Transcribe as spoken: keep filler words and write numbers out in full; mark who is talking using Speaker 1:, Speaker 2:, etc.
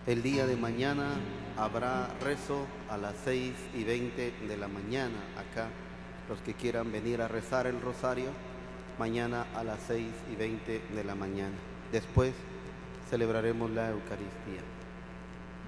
Speaker 1: El día de mañana habrá rezo a las seis y veinte de la mañana. Acá, los que quieran venir a rezar el rosario, mañana a las seis y veinte de la mañana. Después celebraremos la Eucaristía.